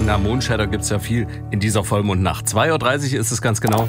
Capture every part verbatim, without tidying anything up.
Na, Mondscheiter gibt's ja viel in dieser Vollmondnacht. zwei Uhr dreißig ist es ganz genau.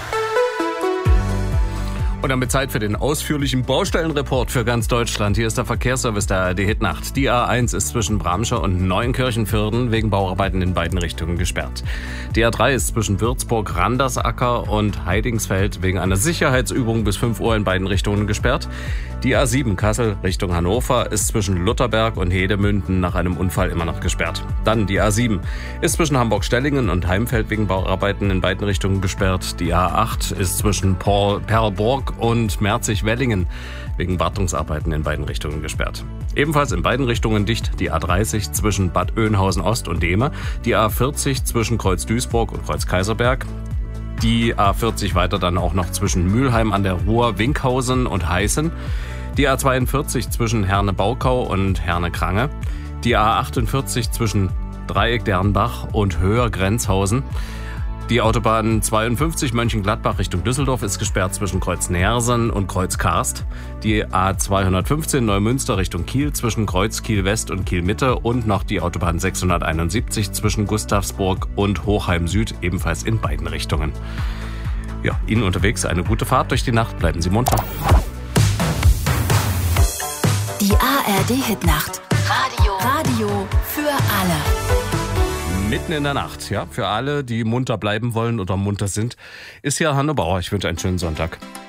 Und damit Zeit für den ausführlichen Baustellenreport für ganz Deutschland. Hier ist der Verkehrsservice der A R D Hitnacht. Die A eins ist zwischen Bramsche und Neuenkirchen-Vierden wegen Bauarbeiten in beiden Richtungen gesperrt. Die A drei ist zwischen Würzburg, Randersacker und Heidingsfeld wegen einer Sicherheitsübung bis fünf Uhr in beiden Richtungen gesperrt. Die A sieben Kassel Richtung Hannover ist zwischen Lutherberg und Hedemünden nach einem Unfall immer noch gesperrt. Dann die A sieben ist zwischen Hamburg-Stellingen und Heimfeld wegen Bauarbeiten in beiden Richtungen gesperrt. Die A acht ist zwischen Paul, Perlborg und Merzig-Wellingen wegen Wartungsarbeiten in beiden Richtungen gesperrt. Ebenfalls in beiden Richtungen dicht die A dreißig zwischen Bad Oeynhausen Ost und Dehme, die A vierzig zwischen Kreuz Duisburg und Kreuz Kaiserberg, die A vierzig weiter dann auch noch zwischen Mülheim an der Ruhr, Winkhausen und Heißen, die A zweiundvierzig zwischen Herne-Baukau und Herne-Krange, die A achtundvierzig zwischen Dreieck-Dernbach und Höher-Grenzhausen, die Autobahn zweiundfünfzig Mönchengladbach Richtung Düsseldorf ist gesperrt zwischen Kreuz Neersen und Kreuz Karst. Die A zweihundertfünfzehn Neumünster Richtung Kiel zwischen Kreuz Kiel West und Kiel Mitte und noch die Autobahn sechshunderteinundsiebzig zwischen Gustavsburg und Hochheim Süd, ebenfalls in beiden Richtungen. Ja, Ihnen unterwegs eine gute Fahrt durch die Nacht. Bleiben Sie munter. Die A R D Hitnacht. Radio. Radio für alle. Mitten in der Nacht, ja, für alle, die munter bleiben wollen oder munter sind, ist hier Hanne Bauer. Ich wünsche einen schönen Sonntag.